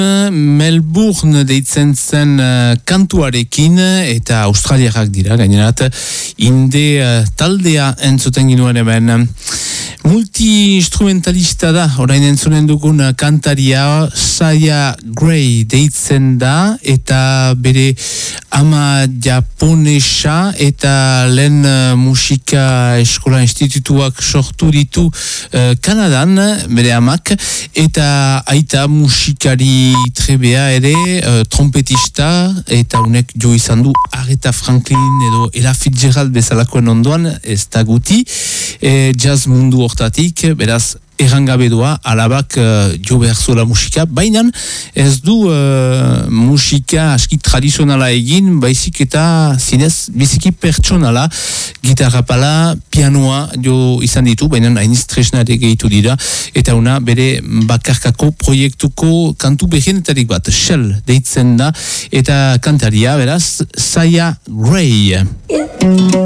Melbourne deitzen zen kantuarekin eta australiarrak dira gainerat inde taldea entzuten ginuen hemen. Multi-instrumentalista da, orain entzunen dugun kantaria Saya Gray deitzen da eta bere ama japonesa eta lehen musika eskola institutuak sortu ditu Kanadan, bere amak, eta aita musikari trebea ere, trompetista, eta unek jo izan du Aretha Franklin edo Ella Fitzgerald bezalakoen ondoan, ez da guti, jazz mundu hortatik, beraz, errangabedua, alabak jo behar zuela musika, baina ez du musika aski tradizionala egin, baizik eta zinez biziki pertsonala, gitarra pala, pianoa jo izan ditu, baina hainiz tresna ere gehitu dira, eta una bere bakarkako proiektuko kantu behenetarik bat, Shell deitzen da, eta kantaria, beraz, Saya Gray.